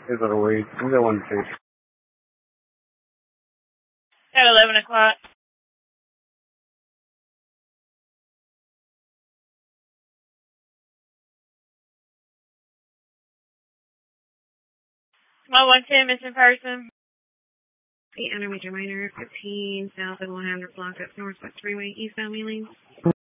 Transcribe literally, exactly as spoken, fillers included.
Is it a wait? We got one two. At eleven o'clock. One one ten missing person. The Intermediate Minor fifteen south of one hundred block up Northwest Freeway, eastbound Wheeling.